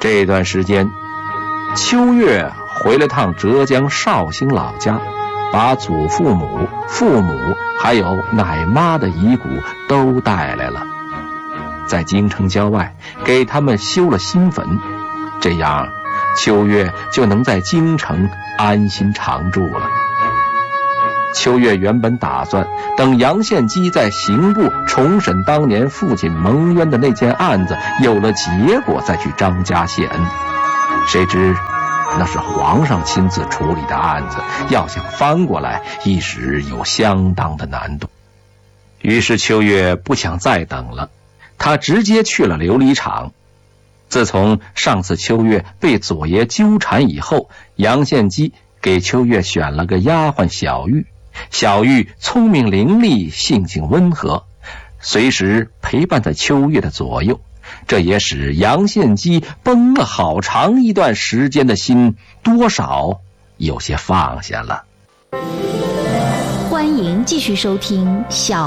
这段时间，秋月回了趟浙江绍兴老家，把祖父母、父母还有奶妈的遗骨都带来了，在京城郊外给他们修了新坟，这样秋月就能在京城安心常住了。秋月原本打算等杨献基在刑部重审当年父亲蒙冤的那件案子有了结果再去张家谢恩，谁知那是皇上亲自处理的案子，要想翻过来一时有相当的难度。于是秋月不想再等了，他直接去了琉璃厂。自从上次秋月被左爷纠缠以后，杨献基给秋月选了个丫鬟小玉。小玉聪明伶俐，性情温和，随时陪伴在秋月的左右，这也使杨献基绷了好长一段时间的心多少有些放下了。 欢迎继续收听小